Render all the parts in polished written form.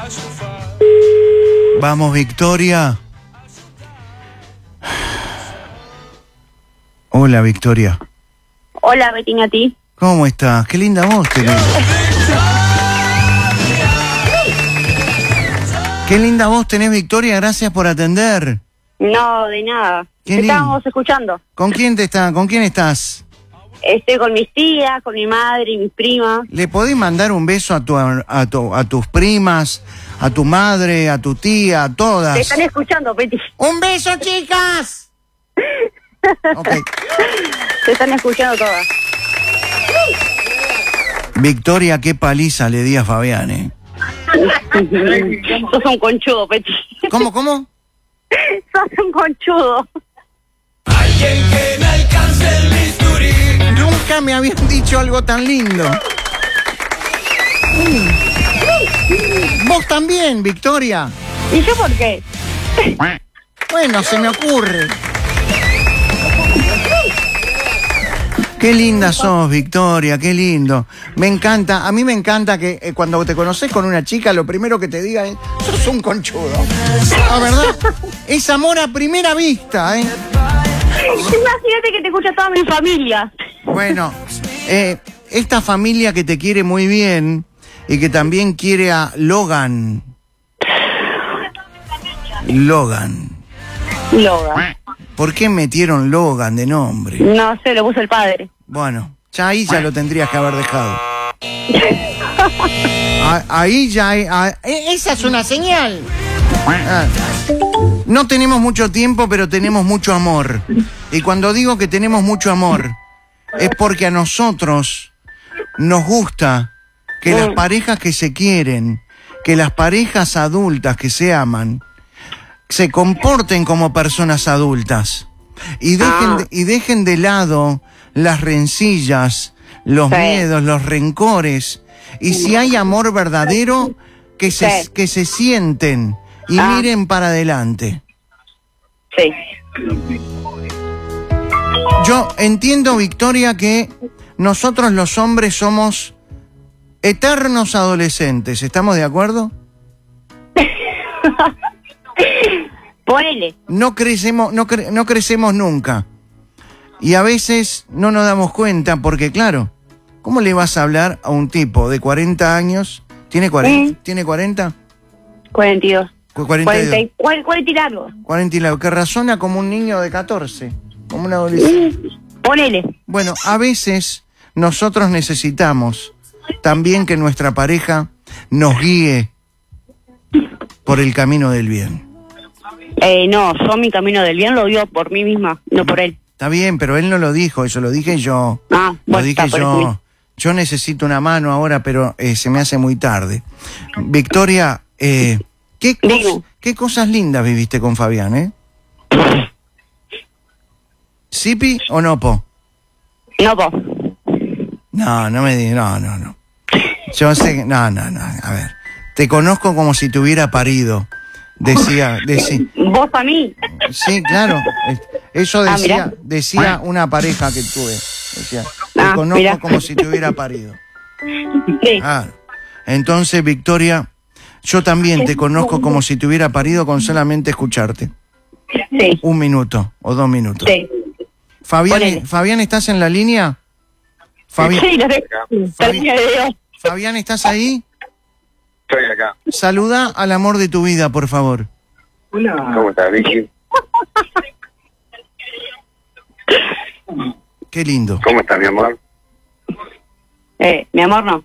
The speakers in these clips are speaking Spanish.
Vamos, Victoria. Hola, Victoria. Hola, Betina, a ti. ¿Cómo estás? Qué linda voz tenés. Qué linda voz tenés, Victoria. Gracias por atender. No, de nada. Qué Te lindo. estábamos escuchando. ¿Con quién estás? Estoy con mis tías, con mi madre y mis primas. ¿Le podés mandar un beso a tus primas, a tu madre, a tu tía, a todas? Te están escuchando, Peti. ¡Un beso, chicas! Ok. Te están escuchando todas. Victoria, qué paliza le di a Fabián, ¿eh? Sos un conchudo, Peti. ¿Cómo? Sos un conchudo. Alguien que me alcance el bisturí. Nunca me habían dicho algo tan lindo. Vos también, Victoria. ¿Y yo por qué? Bueno, se me ocurre. Qué linda sos, Victoria, qué lindo. Me encanta, a mí me encanta que cuando te conoces con una chica, lo primero que te diga es, sos un conchudo. ¿La verdad? Es amor a primera vista, ¿eh? Imagínate que te escucha toda mi familia. Bueno, esta familia que te quiere muy bien y que también quiere a Logan. Logan. ¿Por qué metieron Logan de nombre? No sé, lo puso el padre. Bueno, ya ahí ya lo tendrías que haber dejado. Ahí ya hay... esa es una señal. No tenemos mucho tiempo, pero tenemos mucho amor. Y cuando digo que tenemos mucho amor, es porque a nosotros nos gusta que las parejas que se quieren, que las parejas adultas que se aman, se comporten como personas adultas y dejen de lado las rencillas, los miedos, los rencores, y si hay amor verdadero, que se sienten y miren para adelante. Sí. Yo entiendo, Victoria, que nosotros los hombres somos eternos adolescentes, ¿estamos de acuerdo? Ponele. No crecemos nunca. Y a veces no nos damos cuenta porque, claro, ¿cómo le vas a hablar a un tipo de 40 años? ¿Tiene 40? ¿Tiene 40? 42. 42. 40 y largo. 40 y largo, que razona como un niño de 14, como un adolescente. Ponele. Bueno, a veces nosotros necesitamos también que nuestra pareja nos guíe por el camino del bien. No, yo mi camino del bien lo digo por mí misma, no por él. Está bien, pero él no lo dijo, eso lo dije yo. Lo dije yo. Yo necesito una mano ahora, pero se me hace muy tarde. Victoria, ¿qué cosas lindas viviste con Fabián, eh? ¿Sipi o Nopo? Nopo. No me digas, no. Yo sé que, no, a ver. Te conozco como si te hubiera parido. Decía. ¿Vos a mí? Sí, claro. Eso decía una pareja que tuve. Decía, te conozco como si te hubiera parido. Sí. Claro. Entonces, Victoria, yo también te conozco como si te hubiera parido con solamente escucharte. Sí. 1 minuto o 2 minutos. Sí. Fabián, ¿estás en la línea? Sí, Fabián, ¿estás ahí? Estoy acá. Saluda al amor de tu vida, por favor. Hola. ¿Cómo estás, Vicky? Qué lindo. ¿Cómo estás, mi amor? Mi amor, no.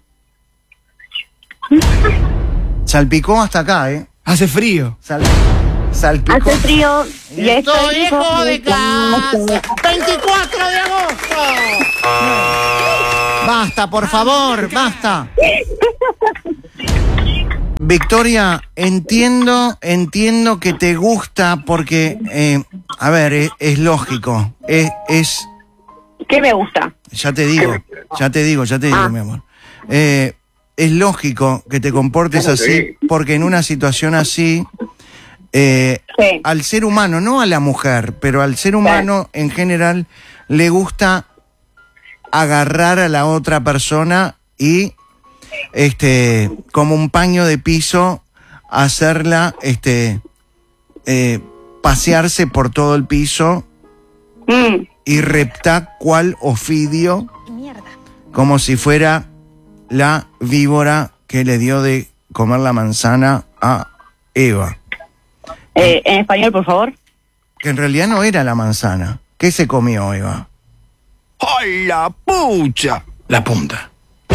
Salpicó hasta acá, ¿eh? Hace frío. Salpicó. Hace frío y estoy lejos de casa. 24 de agosto. Basta, por favor, basta. Victoria, entiendo que te gusta porque, a ver, es lógico. Es ¿Qué me gusta? Ya te digo, mi amor. Es lógico que te comportes así, porque en una situación así, al ser humano, no a la mujer, pero al ser humano en general, le gusta agarrar a la otra persona y, como un paño de piso, hacerla pasearse por todo el piso y reptar cual Ofidio, como si fuera la víbora que le dio de comer la manzana a Eva. En español, por favor. Que en realidad no era la manzana. ¿Qué se comió Eva? ¡Ay, la pucha! La punta.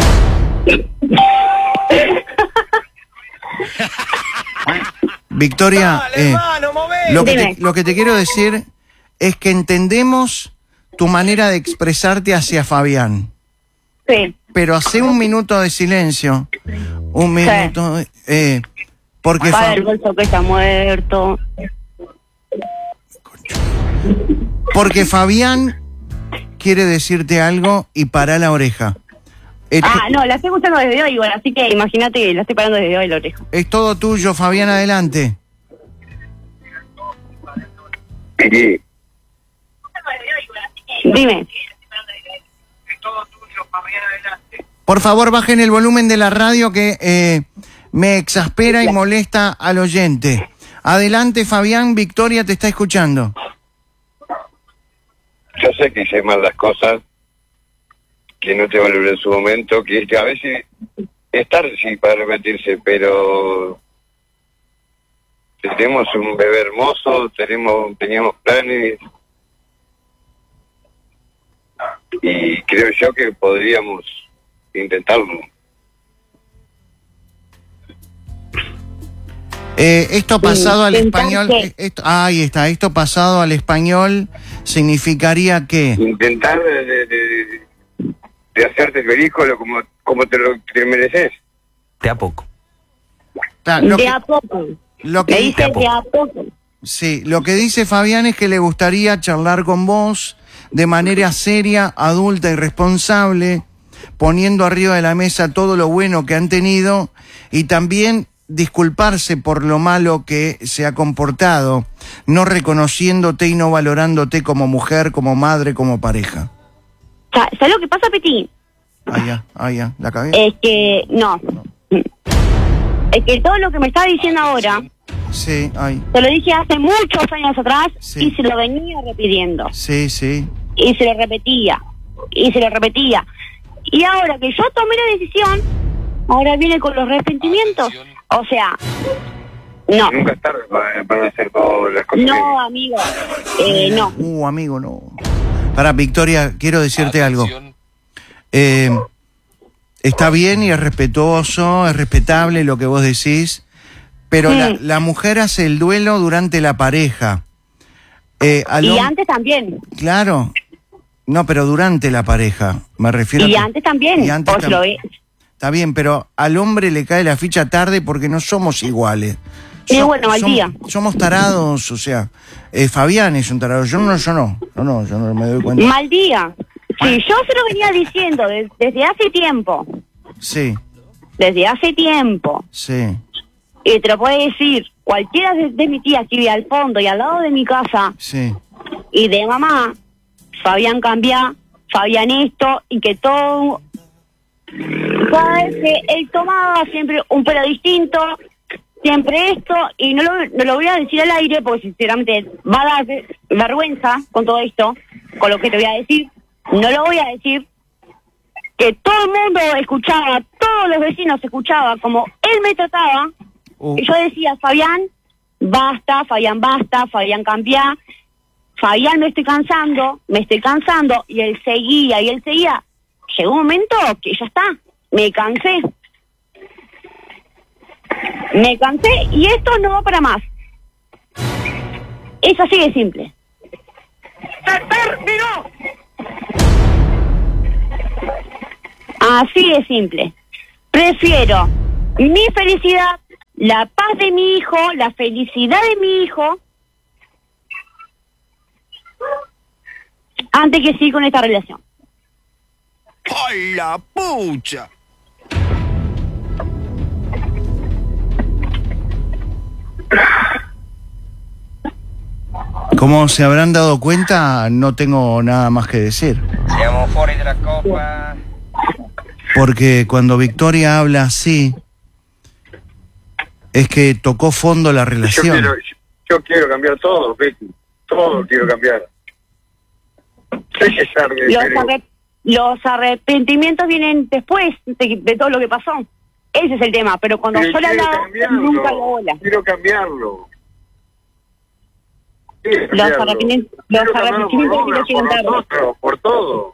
Victoria, Dale, hermano, movete. lo que te quiero decir es que entendemos tu manera de expresarte hacia Fabián. Sí. Pero hace un minuto de silencio. Un minuto. Porque Para el bolso que está muerto. Porque Fabián quiere decirte algo y para la oreja. No, la estoy escuchando desde hoy, bueno, así que imagínate que la estoy parando desde hoy la oreja. Es todo tuyo, Fabián, adelante. Sí. Dime. Por favor, bajen el volumen de la radio que me exaspera y molesta al oyente. Adelante, Fabián, Victoria te está escuchando. Yo sé que hice mal las cosas, que no te valoré en su momento, que a veces es tarde sí para arrepentirse, pero tenemos un bebé hermoso, teníamos planes y creo yo que podríamos intentarlo. Esto pasado al español, Intentarse. ahí está, esto pasado al español significaría que... Intentar de hacerte feliz como te mereces. De a poco. Lo De que- a poco. lo Me que, dice de a poco. sí, lo que dice Fabián es que le gustaría charlar con vos de manera seria, adulta y responsable, poniendo arriba de la mesa todo lo bueno que han tenido y también disculparse por lo malo que se ha comportado, no reconociéndote y no valorándote como mujer, como madre, como pareja. ¿Sabes lo que pasa, Petit? Ya, la cabeza. Es que, no. Es que todo lo que me está diciendo ahora, Sí, se lo dije hace muchos años atrás Sí. y se lo venía repitiendo. sí. Y se lo repetía. Y se lo repetía. Y ahora que yo tomé la decisión, ahora viene con los arrepentimientos. O sea, no. Nunca es tarde para hacer todas las cosas bien. No, amigo. No. Amigo, no. Para Victoria, quiero decirte algo. Está bien y es respetuoso, es respetable lo que vos decís, pero la mujer hace el duelo durante la pareja. Y antes también. Claro. No, pero durante la pareja, me refiero Y a que- antes también. y antes Os lo es. Está bien, pero al hombre le cae la ficha tarde porque no somos iguales. Sí, bueno, al día. Somos tarados, o sea, Fabián es un tarado, yo no me doy cuenta. Mal día. Sí, yo se lo venía diciendo desde hace tiempo. Sí, Desde hace tiempo. sí, Y te lo puede decir cualquiera de mis tías que vive al fondo y al lado de mi casa sí. y de mamá. Fabián cambia, Fabián esto, y que todo... Cada vez que él tomaba siempre un pelo distinto, siempre esto, y no lo voy a decir al aire porque sinceramente va a dar vergüenza con todo esto, con lo que te voy a decir. No lo voy a decir, que todo el mundo escuchaba, todos los vecinos escuchaban como él me trataba, y yo decía, Fabián, basta, Fabián cambia, Fabián me estoy cansando, y él seguía, Llegó un momento que ya está, me cansé y esto no va para más. Es así de simple. ¡Se terminó! Así de simple. Prefiero mi felicidad, la paz de mi hijo, la felicidad de mi hijo, antes que seguir con esta relación. ¡Ay, la pucha! Como se habrán dado cuenta, no tengo nada más que decir. Siamo fuori della copa. Porque cuando Victoria habla así, Es que tocó fondo la relación. Yo quiero cambiar todo, Betty. Todo quiero cambiar. Los arrepentimientos vienen después de todo lo que pasó. Ese es el tema, pero cuando yo le hablaba, nunca lo bola. Quiero cambiarlo. Los arrepentimientos que lo quieren dar. Por todo.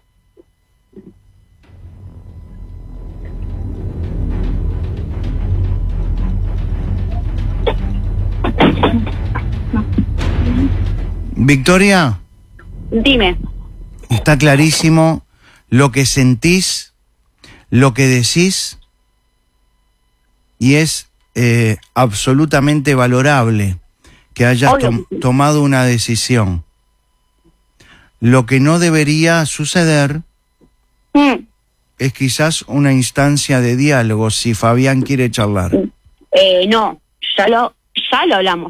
Victoria, Dime. está clarísimo lo que sentís, lo que decís, y es absolutamente valorable que hayas tomado una decisión. Lo que no debería suceder es quizás una instancia de diálogo, si Fabián quiere charlar. No, ya lo hablamos.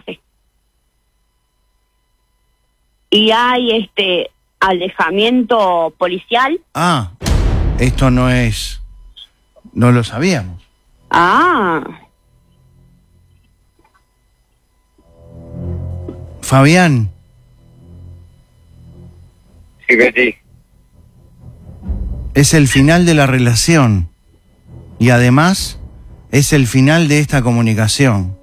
Y hay alejamiento policial. Ah, esto no lo sabíamos. Fabián. Sí, Betty. Es el final de la relación y además es el final de esta comunicación.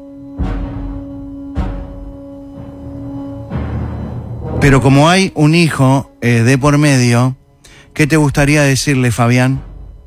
Pero como hay un hijo de por medio, ¿qué te gustaría decirle, Fabián?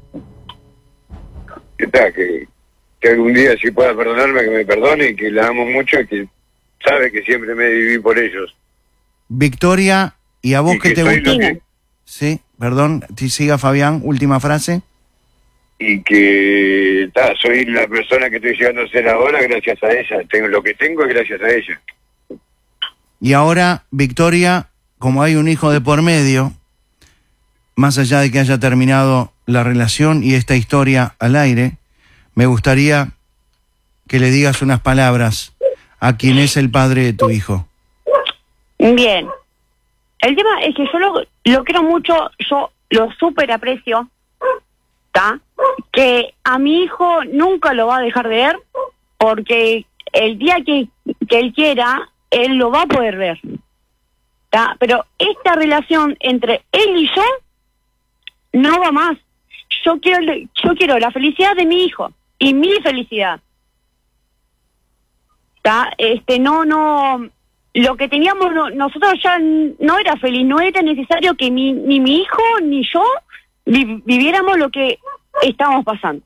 Que algún día, si pueda perdonarme, que me perdone, y que la amo mucho y que sabe que siempre me viví por ellos. Victoria, ¿y a vos qué te gusta? Sí, perdón, siga Fabián, última frase. Y que soy la persona que estoy llegando a ser ahora gracias a ella. Tengo lo que tengo es gracias a ella. Y ahora, Victoria, como hay un hijo de por medio, más allá de que haya terminado la relación y esta historia al aire, me gustaría que le digas unas palabras a quien es el padre de tu hijo. Bien. El tema es que yo lo quiero mucho, yo lo súper aprecio, ¿está? Que a mi hijo nunca lo va a dejar de ver, porque el día que él quiera, él lo va a poder ver, ¿tá? Pero esta relación entre él y yo no va más. Yo quiero la felicidad de mi hijo y mi felicidad, ¿tá? No, lo que teníamos nosotros ya no era feliz, no era necesario que ni mi hijo ni yo viviéramos lo que estábamos pasando.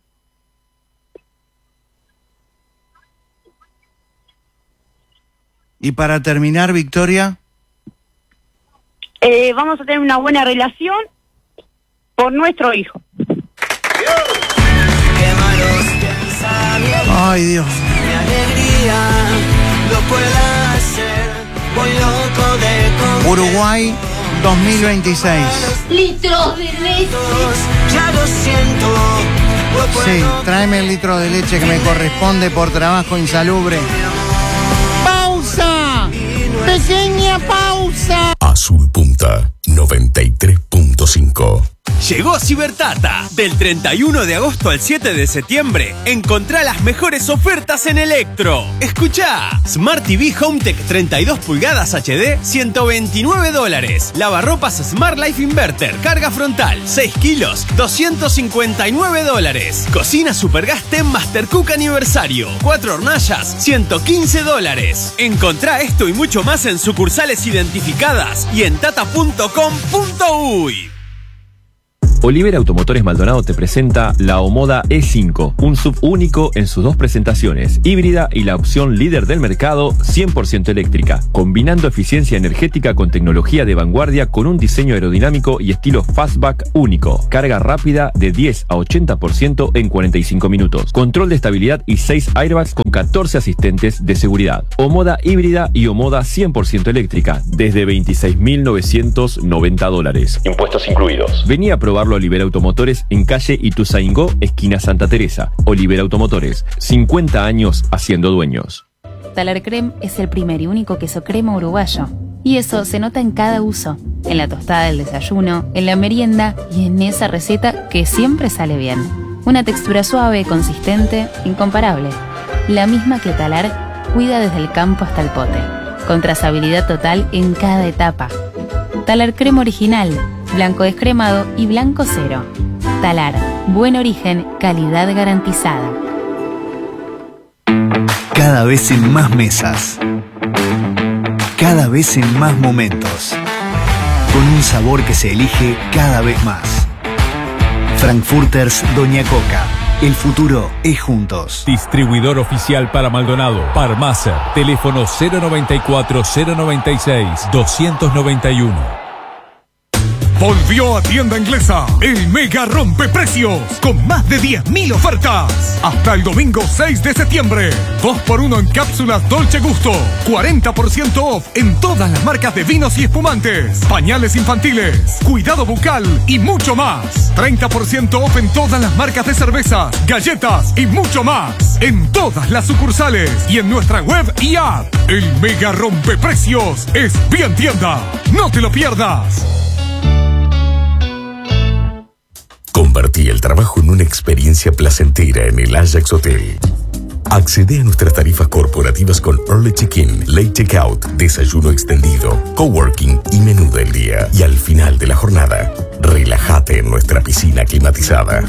Y para terminar, Victoria. Vamos a tener una buena relación por nuestro hijo. Ay, Dios. Mi alegría lo pueda hacer. Voy loco de Uruguay 2026. Litros de leche. Ya lo siento. Sí, tráeme el litro de leche que me corresponde por trabajo insalubre. ¡Pausa! ¡Pequeña pausa! Azul Punta 93.5. Llegó Cibertata. Del 31 de agosto al 7 de septiembre, encontrá las mejores ofertas en Electro. Escuchá. Smart TV HomeTech 32 pulgadas HD, $129. Lavarropas Smart Life Inverter, carga frontal, 6 kilos, $259. Cocina Supergas TEM Master Cook Aniversario, 4 hornallas, $115. Encontrá esto y mucho más en sucursales identificadas y en tata.com.uy. Olivera Automotores Maldonado te presenta la Omoda E5, un SUV único en sus dos presentaciones, híbrida y la opción líder del mercado, 100% eléctrica, combinando eficiencia energética con tecnología de vanguardia con un diseño aerodinámico y estilo fastback único, carga rápida de 10 a 80% en 45 minutos, control de estabilidad y 6 airbags con 14 asistentes de seguridad. Omoda híbrida y Omoda 100% eléctrica, desde $26.990. Impuestos incluidos. Vení a probarlo a Olivera Automotores en calle Ituzaingó, esquina Santa Teresa. Olivera Automotores, 50 años haciendo dueños. Talar Creme es el primer y único queso crema uruguayo. Y eso se nota en cada uso. En la tostada del desayuno, en la merienda y en esa receta que siempre sale bien. Una textura suave, consistente, incomparable. la misma que Talar cuida desde el campo hasta el pote, con trazabilidad total en cada etapa. Talar Crema Original, blanco descremado y blanco cero. Talar, buen origen, calidad garantizada. Cada vez en más mesas. Cada vez en más momentos. Con un sabor que se elige cada vez más. Frankfurters Doña Coca. El futuro es juntos. Distribuidor oficial para Maldonado. Parmacer. Teléfono 094-096-291. Volvió a Tienda Inglesa el mega rompeprecios con más de 10.000 ofertas. Hasta el domingo 6 de septiembre. 2x1 en cápsulas Dolce Gusto. 40% off en todas las marcas de vinos y espumantes. Pañales infantiles, cuidado bucal y mucho más. 30% off en todas las marcas de cervezas, galletas y mucho más. En todas las sucursales y en nuestra web y app. El mega rompeprecios es bien tienda. No te lo pierdas. Convertí el trabajo en una experiencia placentera en el Ajax Hotel. Accede a nuestras tarifas corporativas con Early Check-in, Late Checkout, desayuno extendido, coworking y menú del día. Y al final de la jornada, relájate en nuestra piscina climatizada.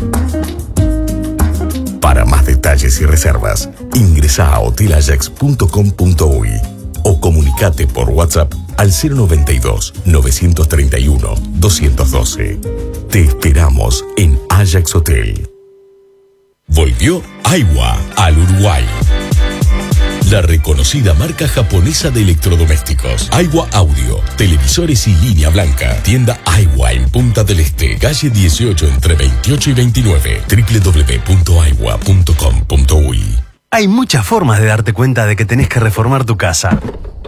Para más detalles y reservas, ingresa a hotelajax.com.uy o comunicate por WhatsApp al 092-931-212. Te esperamos en Ajax Hotel. Volvió Aiwa al Uruguay. La reconocida marca japonesa de electrodomésticos. Aiwa Audio, televisores y línea blanca. Tienda Aiwa en Punta del Este, calle 18 entre 28 y 29. www.aiwa.com.uy. Hay muchas formas de darte cuenta de que tenés que reformar tu casa.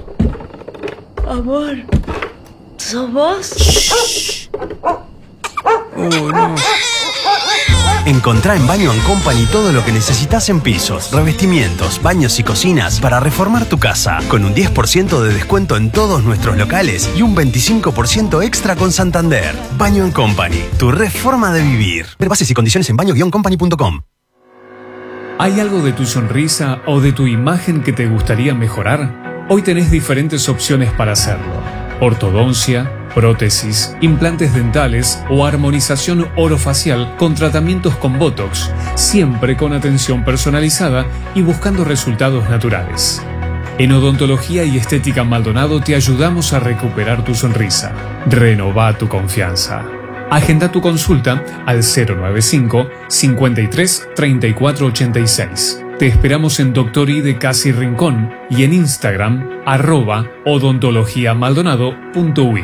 Amor, ¿sos vos? Shh. No. Encontrá en Baño & Company todo lo que necesitas en pisos, revestimientos, baños y cocinas para reformar tu casa, con un 10% de descuento en todos nuestros locales y un 25% extra con Santander. Baño & Company, tu reforma de vivir. Ver bases y condiciones en baño-company.com. ¿Hay algo de tu sonrisa o de tu imagen que te gustaría mejorar? Hoy tenés diferentes opciones para hacerlo. Ortodoncia, prótesis, implantes dentales o armonización orofacial con tratamientos con Botox, siempre con atención personalizada y buscando resultados naturales. En Odontología y Estética Maldonado te ayudamos a recuperar tu sonrisa. Renová tu confianza. Agenda tu consulta al 095 53 34 86. Te esperamos en Dr. I de Casi Rincón y en Instagram @odontologiamaldonado.uy.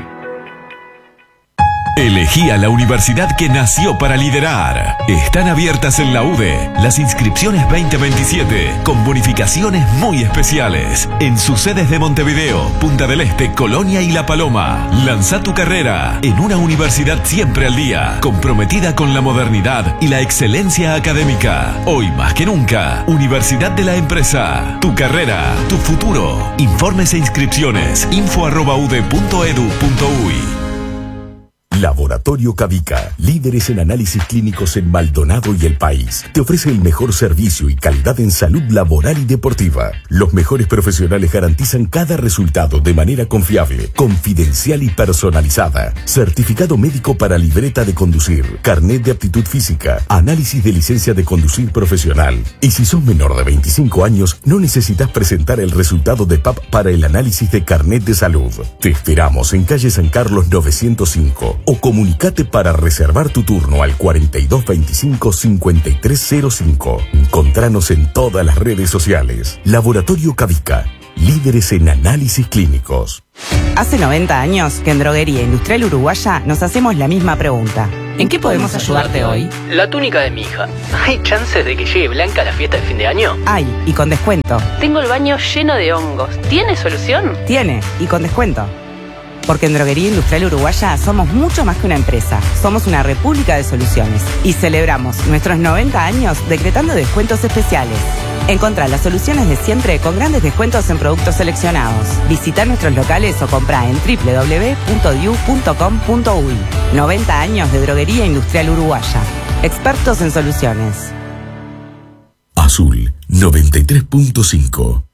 Elegí a la universidad que nació para liderar. Están abiertas en la UDE las inscripciones 2027 con bonificaciones muy especiales en sus sedes de Montevideo, Punta del Este, Colonia y La Paloma. Lanza tu carrera en una universidad siempre al día, comprometida con la modernidad y la excelencia académica. Hoy más que nunca, Universidad de la Empresa. Tu carrera, tu futuro. Informes e inscripciones info@ude.edu.uy. Laboratorio Cavica, líderes en análisis clínicos en Maldonado y el país. Te ofrece el mejor servicio y calidad en salud laboral y deportiva. Los mejores profesionales garantizan cada resultado de manera confiable, confidencial y personalizada. Certificado médico para libreta de conducir, carnet de aptitud física, análisis de licencia de conducir profesional. Y si sos menor de 25 años, no necesitas presentar el resultado de PAP para el análisis de carnet de salud. Te esperamos en calle San Carlos 905. O comunicate para reservar tu turno al 4225-5305. Encontranos en todas las redes sociales. Laboratorio Cavica, líderes en análisis clínicos. Hace 90 años que en Droguería Industrial Uruguaya nos hacemos la misma pregunta. ¿En qué podemos ayudarte hoy? La túnica de mi hija. ¿Hay chances de que llegue blanca a la fiesta de fin de año? Hay, y con descuento. Tengo el baño lleno de hongos. ¿Tiene solución? Tiene, y con descuento. Porque en Droguería Industrial Uruguaya somos mucho más que una empresa. Somos una república de soluciones. Y celebramos nuestros 90 años decretando descuentos especiales. Encontrá las soluciones de siempre con grandes descuentos en productos seleccionados. Visita nuestros locales o comprá en www.diu.com.uy. 90 años de Droguería Industrial Uruguaya. Expertos en soluciones. Azul, 93.5.